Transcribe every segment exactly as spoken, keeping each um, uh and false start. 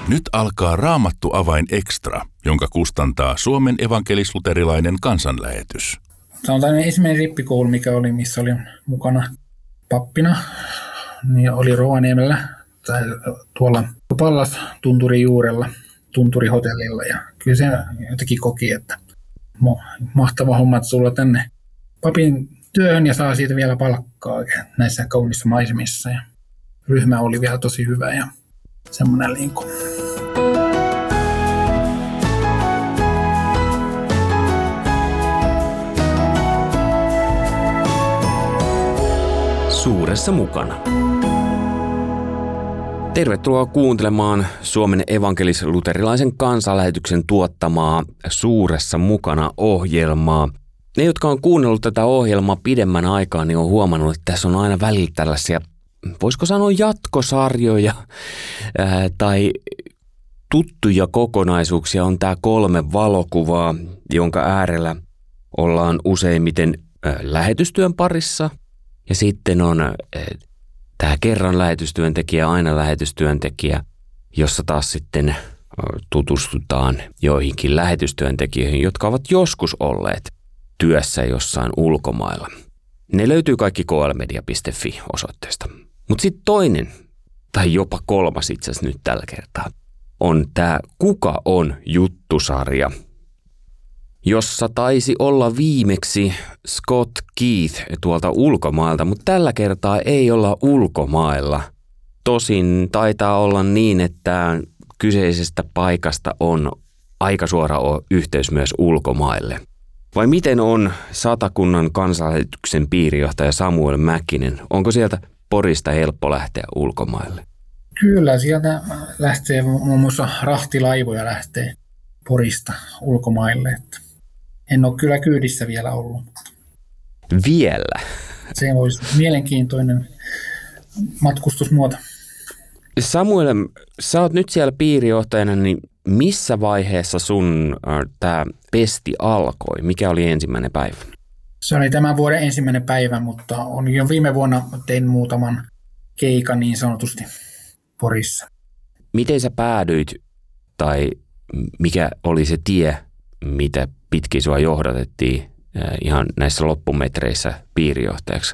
Nyt alkaa Raamattu avain extra, jonka kustantaa Suomen evankelis-luterilainen kansanlähetys. Se on tämmöinen ensimmäinen rippikoulu, mikä oli, missä oli mukana pappina. Niin oli Rovaniemellä tai tuolla Pallas tunturin juurella, tunturihotellilla. Ja kyllä se jotenkin koki, että mahtava homma, että tulla tänne papin työhön ja saa siitä vielä palkkaa näissä kaunissa maisemissa. Ja ryhmä oli vielä tosi hyvä ja semmoinen linkku. Suuressa mukana. Tervetuloa kuuntelemaan Suomen evankelis-luterilaisen kansanlähetyksen tuottamaa Suuressa mukana -ohjelmaa. Ne, jotka on kuunnellut tätä ohjelmaa pidemmän aikaa, niin on huomannut, että tässä on aina välillä tällaisia, voisiko sanoa jatkosarjoja ää, tai tuttuja kokonaisuuksia. On tämä kolme valokuvaa, jonka äärellä ollaan useimmiten ää, lähetystyön parissa. Ja sitten on ää, tämä kerran lähetystyöntekijä, aina lähetystyöntekijä, jossa taas sitten ää, tutustutaan joihinkin lähetystyöntekijöihin, jotka ovat joskus olleet työssä jossain ulkomailla. Ne löytyy kaikki k l media piste f i osoitteesta. Mutta sitten toinen, tai jopa kolmas itse asiassa nyt tällä kertaa, on tämä Kuka on -juttusarja, jossa taisi olla viimeksi Scott Keith tuolta ulkomailta, mutta tällä kertaa ei olla ulkomailla. Tosin taitaa olla niin, että kyseisestä paikasta on aika suora yhteys myös ulkomaille. Vai miten on Satakunnan kansanlähetyksen piirijohtaja Samuel Mäkinen? Onko sieltä Porista helppo lähteä ulkomaille? Kyllä, sieltä lähtee muun muassa rahtilaivoja lähtee Porista ulkomaille. Että en ole kyllä kyydissä vielä ollut. Vielä? Se olisi mielenkiintoinen matkustusmuoto. Samuel, sä oot nyt siellä piirijohtajana, niin missä vaiheessa sun äh, tämä pesti alkoi? Mikä oli ensimmäinen päivä? Se oli tämän vuoden ensimmäinen päivä, mutta on jo viime vuonna tein muutaman keikan niin sanotusti Porissa. Miten sä päädyit, tai mikä oli se tie, mitä pitkin sua johdatettiin äh, ihan näissä loppumetreissä piirijohtajaksi?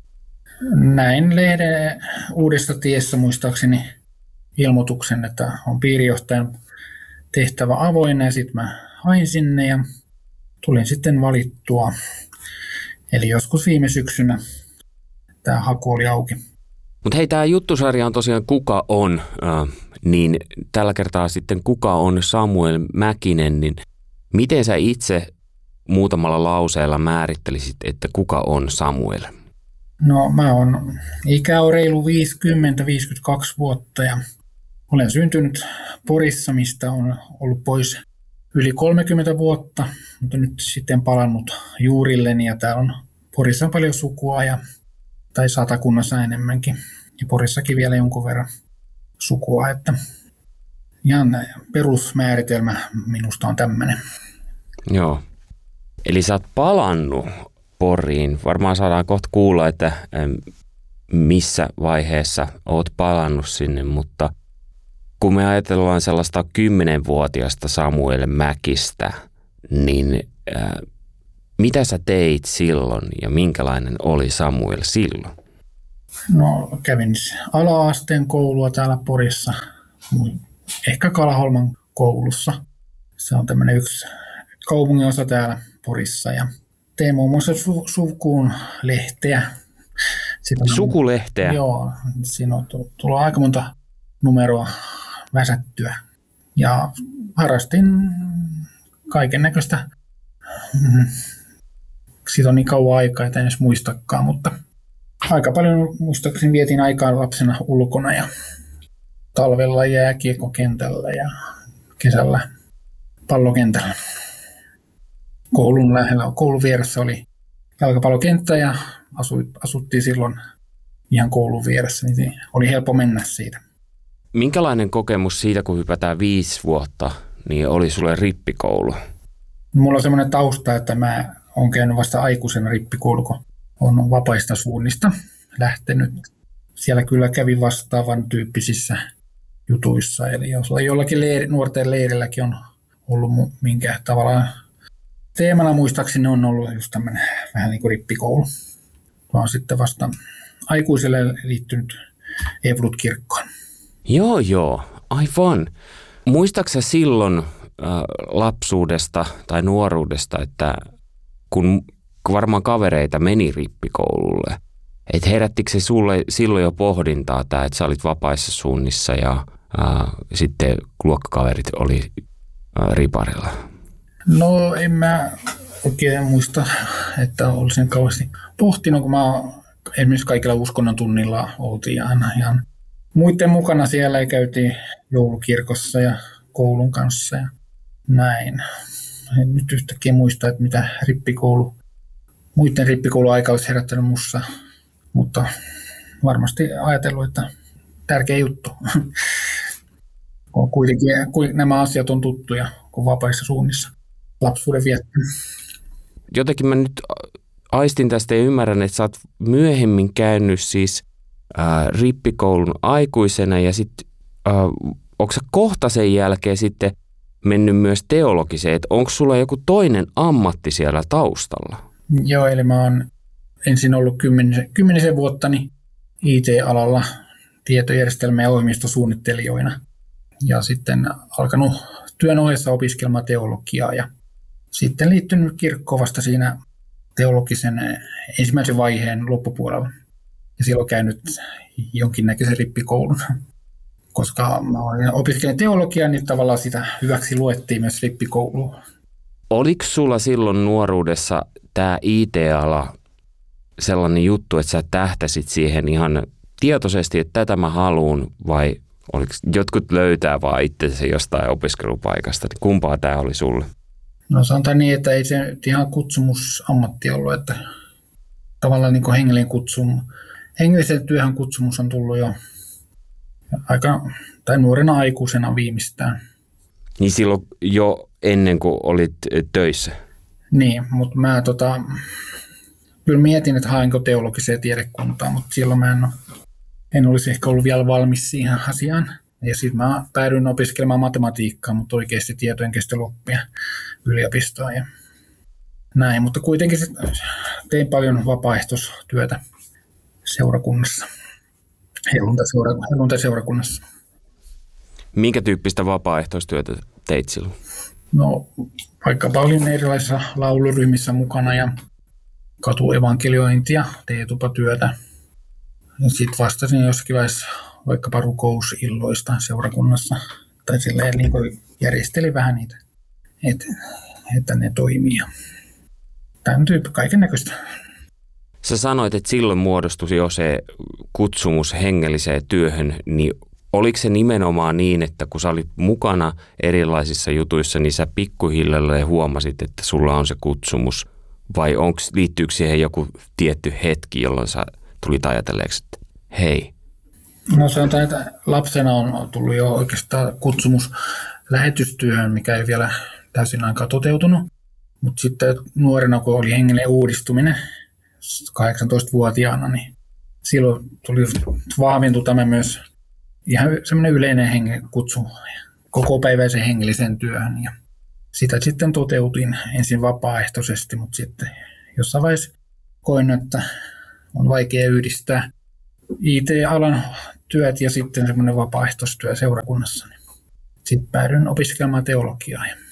Näin lehden Uudessa tiessä muistaakseni ilmoituksen, että on piirijohtajan tehtävä avoin, ja sitten mä hain sinne ja tulin sitten valittua. Eli joskus viime syksynä tämä haku oli auki. Mutta hei, tämä juttusarja on tosiaan Kuka on, äh, niin tällä kertaa sitten Kuka on Samuel Mäkinen, niin miten sä itse muutamalla lauseella määrittelisit, että kuka on Samuel? No mä oon, ikä on reilu viisikymmentä viisikymmentäkaksi vuotta ja olen syntynyt Porissa, mistä on ollut pois yli kolmekymmentä vuotta, mutta nyt sitten palannut juurilleni ja täällä on Porissa paljon sukua ja, tai Satakunnassa enemmänkin ja Porissakin vielä jonkun verran sukua, että ihan perusmääritelmä minusta on tämmöinen. Joo, eli sä oot palannut Poriin. Varmaan saadaan kohta kuulla, että missä vaiheessa oot palannut sinne, mutta kun me ajatellaan sellaista kymmenvuotiaasta Samuel Mäkistä, niin äh, mitä sä teit silloin ja minkälainen oli Samuel silloin? No kävin ala-asteen koulua täällä Porissa, ehkä Kalaholman koulussa. Se on tämmöinen yksi kaupungin osa täällä Porissa ja tein muun muassa su- sukuun lehteä. Sitten Sukulehteä? On, joo, siinä on tullut aika monta numeroa väsättyä. Ja harrastin kaiken näköistä. Siitä on niin kauan aikaa, että en edes muistakaan, mutta aika paljon muistaakseni vietin aikaa lapsena ulkona ja talvella jääkiekkokentällä ja kesällä pallokentällä. Koulun lähellä, koulun vieressä oli jalkapallokenttä ja asuttiin silloin ihan koulun vieressä, niin oli helppo mennä siitä. Minkälainen kokemus siitä, kun hypätään viisi vuotta, niin oli sulle rippikoulu? Mulla on semmoinen tausta, että mä oon käynyt vasta aikuisena rippikoulu, kun on vapaista suunnista lähtenyt. Siellä kyllä kävi vastaavan tyyppisissä jutuissa. Eli jos jollakin leiri, nuorten leirilläkin on ollut minkä tavallaan teemana muistaakseni on ollut just tämmöinen vähän niin kuin rippikoulu. Vaan sitten vasta aikuiselle liittynyt Eevlut-kirkkoon. Joo, joo, aivan. Muistaaksä silloin äh, lapsuudesta tai nuoruudesta, että kun, kun varmaan kavereita meni rippikoululle, että herättikö se sulle silloin jo pohdintaa tämä, että sä olit vapaissa suunnissa ja äh, sitten luokkakaverit oli äh, riparilla? No en mä oikein muista, että olisin kauheasti pohtinut, kun mä esimerkiksi kaikilla uskonnon tunnilla oltiin aina ihan muiden mukana siellä ja käytiin joulukirkossa ja koulun kanssa ja näin. En nyt yhtäkkiä muista, että mitä rippikoulu, muiden rippikouluaika olisi herättänyt mussa, mutta varmasti ajatellut, että tärkeä juttu. Kuitenkin nämä asiat on tuttuja kuin vapaissa suunnissa lapsuuden viettänyt. Jotenkin mä nyt aistin tästä ja ymmärrän, että sä oot myöhemmin käynyt siis ää, rippikoulun aikuisena ja sitten onko sä kohta sen jälkeen sitten mennyt myös teologiseen, että onko sulla joku toinen ammatti siellä taustalla? Joo, eli mä oon ensin ollut kymmenisen, kymmenisen vuottani I T-alalla tietojärjestelmä- ja ohjelmistosuunnittelijoina ja sitten alkanut työn ohessa opiskelemaan teologiaa ja sitten liittynyt kirkkoon vasta siinä teologisen ensimmäisen vaiheen loppupuolella. Ja silloin käynyt jonkinnäköisen rippikoulun. Koska mä opiskelin teologiaa, niin tavallaan sitä hyväksi luettiin myös rippikouluun. Oliko sulla silloin nuoruudessa tämä I T-ala sellainen juttu, että sä tähtäsit siihen ihan tietoisesti, että tätä mä haluun, vai oliko jotkut löytää vaan itsensä jostain opiskelupaikasta? Kumpaa tämä oli sulle? No sanotaan niin, että ei se ihan kutsumusammatti ollut, että tavallaan niin kuin hengellinen kutsum, hengelliseen työhön kutsumus on tullut jo aika, tai nuorena aikuisena viimeistään. Niin silloin jo ennen kuin olit töissä? Niin, mutta mä tota, kyllä mietin, että haenko teologiseen tiedekuntaan, mutta silloin mä en, en olisi ehkä ollut vielä valmis siihen asiaan. Ja sitten mä päädyin opiskelemaan matematiikkaa, mutta oikeasti tietojen kestäoppia yliopistoon ja näin. Mutta kuitenkin tein paljon vapaaehtoistyötä seurakunnassa, helluntai-seurakunnassa. Minkä tyyppistä vapaaehtoistyötä teit silloin? No vaikkapa olin erilaisissa lauluryhmissä mukana ja katuevankeliointia, teetupatyötä. Ja sitten vastasin jossakin vaiheessa vaikkapa rukousilloista seurakunnassa, tai silleen niin kuin järjesteli vähän niitä, että, että ne toimii. Tämän tyyppi kaiken näköistä. Sä sanoit, että silloin muodostui jo se kutsumus hengelliseen työhön, niin oliko se nimenomaan niin, että kun sä olit mukana erilaisissa jutuissa, niin sä pikkuhiljalleen huomasit, että sulla on se kutsumus, vai onks, liittyykö siihen joku tietty hetki, jolloin sä tulit ajatelleeksi, että hei? No sanotaan, että lapsena on tullut jo oikeastaan kutsumus lähetystyöhön, mikä ei vielä täysin aikaa toteutunut. Mutta sitten nuorena, kun oli hengellinen uudistuminen kahdeksantoistavuotiaana, niin silloin tuli vahvintui tämä myös ihan semmoinen yleinen hengen kutsu kokopäiväisen hengellisen työhön. Ja sitä sitten toteutin ensin vapaaehtoisesti, mutta sitten jossain vaiheessa koin, että on vaikea yhdistää I T-alan työt ja sitten semmoinen vapaaehtoistyö seurakunnassa. Sitten päädyin opiskelemaan teologiaa ja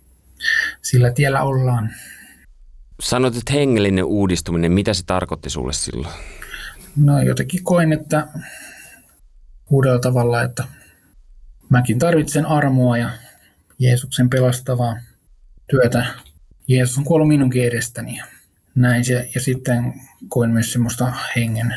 sillä tiellä ollaan. Sanoit, että hengellinen uudistuminen, mitä se tarkoitti sulle silloin? No jotenkin koin, että uudella tavalla, että mäkin tarvitsen armoa ja Jeesuksen pelastavaa työtä. Jeesus on kuollut minunkin edestäni. Näin se, ja sitten koin myös semmoista hengen,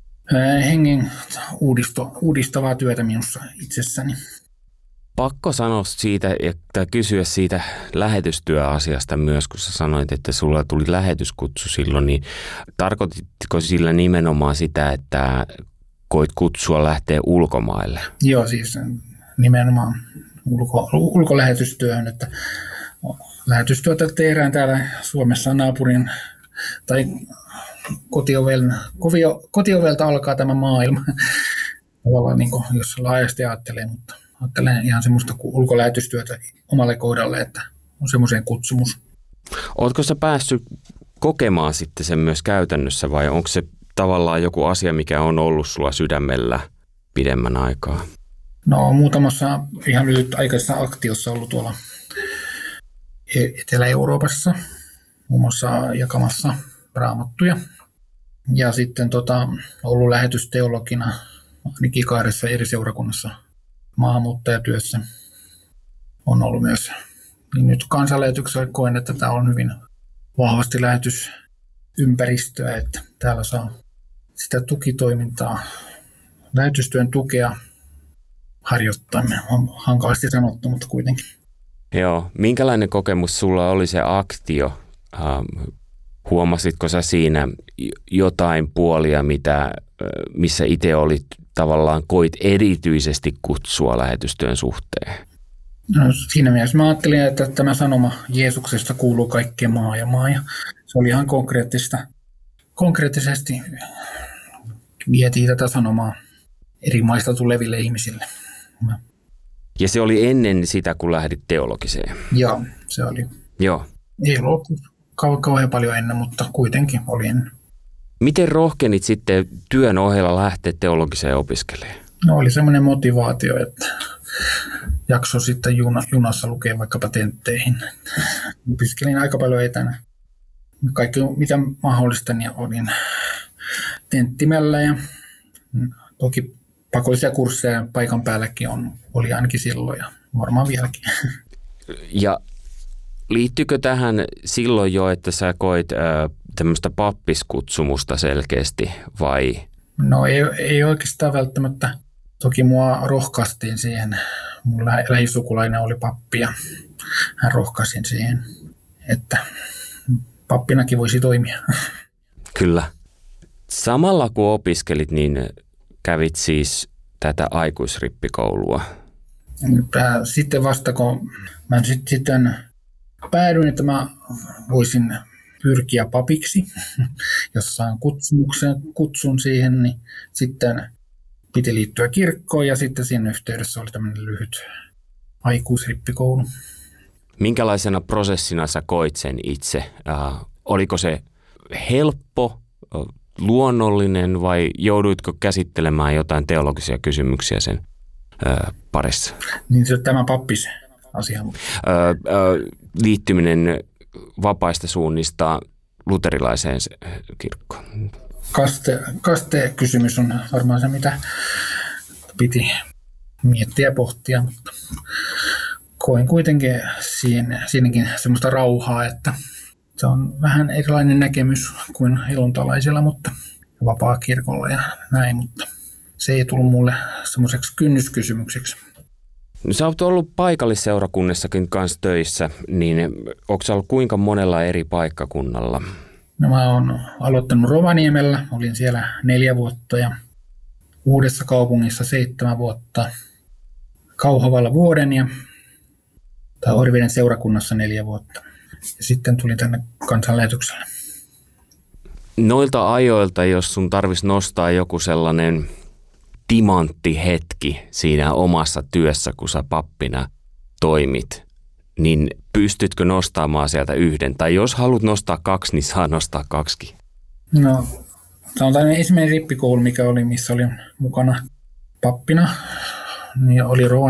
hengen uudisto, uudistavaa työtä minussa itsessäni. Pakko sanoa siitä ja kysyä siitä lähetystyöasiasta myös, kun sä sanoit, että sulla tuli lähetyskutsu silloin, niin tarkoititko sillä nimenomaan sitä, että koit kutsua lähteä ulkomaille? Joo, siis nimenomaan ulko, ulkolähetystyöhön, että lähetystyötä tehdään täällä Suomessa naapurin tai kotiovelta, kotiovelta alkaa tämä maailma. tavallaan, niin kuin, jos laajasti ajattelee, mutta ajattelen ihan semmoista ulkolähetystyötä omalle kohdalle, että on semmoisen kutsumus. Ootko sä päässyt kokemaan sitten sen myös käytännössä vai onko se tavallaan joku asia, mikä on ollut sulla sydämellä pidemmän aikaa? No muutamassa ihan lyhytaikaisessa aktiossa ollut tuolla Etelä-Euroopassa, muun muassa jakamassa raamattuja. Ja sitten tota, ollut lähetysteologina ainakin kahdessa eri seurakunnassa maahanmuuttajatyössä on ollut myös. Niin nyt kansanlähetyksellä koen, että tämä on hyvin vahvasti lähetysympäristöä, että täällä saa sitä tukitoimintaa, lähetystyön tukea harjoittaa. On hankalasti sanottu, mutta kuitenkin. Joo. Minkälainen kokemus sulla oli se aktio? Ähm, huomasitko sä siinä jotain puolia, mitä, missä itse olit tavallaan koit erityisesti kutsua lähetystyön suhteen? No, siinä mielessä mä ajattelin, että tämä sanoma Jeesuksesta kuuluu kaikkeen maa ja maa. Ja se oli ihan konkreettista. Konkreettisesti vietiin tätä sanomaa eri maista tuleville ihmisille. Ja se oli ennen sitä, kun lähdit teologiseen? Joo, se oli. Joo. Ei ollut kau- kauhean paljon ennen, mutta kuitenkin oli ennen. Miten rohkenit sitten työn ohella lähteä teologiseen opiskelemaan? No oli semmoinen motivaatio, että jakso sitten juna, junassa lukea vaikkapa tentteihin. Opiskelin aika paljon etänä. Kaikki mitä mahdollista, niin olin tenttimällä ja toki pakollisia kursseja paikan päälläkin on, oli ainakin silloin ja varmaan vieläkin. Ja liittyykö tähän silloin jo, että sä koit ää, tämmöistä pappiskutsumusta selkeästi vai? No ei, ei oikeastaan välttämättä. Toki mua rohkaistiin siihen. Mun lä- lähisukulainen oli pappi ja hän rohkaisin siihen, että pappinakin voisi toimia. Kyllä. Samalla kun opiskelit, niin kävit siis tätä aikuisrippikoulua. Sitten vasta kun mä sitten päädyin, että mä voisin pyrkiä papiksi, jos saan kutsumuksen, kutsun siihen, niin sitten piti liittyä kirkkoon ja sitten siinä yhteydessä oli tämmöinen lyhyt aikuisrippikoulu. Minkälaisena prosessina sä koit sen itse? Äh, oliko se helppo, luonnollinen vai jouduitko käsittelemään jotain teologisia kysymyksiä sen äh, parissa? Niin se tämä pappis asia. Äh, äh, liittyminen vapaista suunnista luterilaiseen kirkkoon. Kaste, kaste-kysymys on varmaan se, mitä piti miettiä ja pohtia, mutta koin kuitenkin siinä, siinäkin semmoista rauhaa, että se on vähän erilainen näkemys kuin helluntalaisilla, mutta vapaa-kirkolla ja näin, mutta se ei tullut mulle semmoiseksi kynnyskysymykseksi. No, sä oot ollut paikallisseurakunnassakin kanssa töissä, niin onko sä ollut kuinka monella eri paikkakunnalla? No, mä oon aloittanut Rovaniemellä, olin siellä neljä vuotta ja Uudessa kaupungissa seitsemän vuotta, Kauhavalla vuoden ja tai Oriveden seurakunnassa neljä vuotta. Ja sitten tulin tänne kansanlähetykselle. Noilta ajoilta, jos sun tarvitsisi nostaa joku sellainen timanttihetki siinä omassa työssä, kun sä pappina toimit, niin pystytkö nostamaan sieltä yhden? Tai jos haluat nostaa kaksi, niin saa nostaa kaksikin. No, sanotaan ensimmäinen rippikoulu, mikä oli, missä olin mukana pappina, niin oli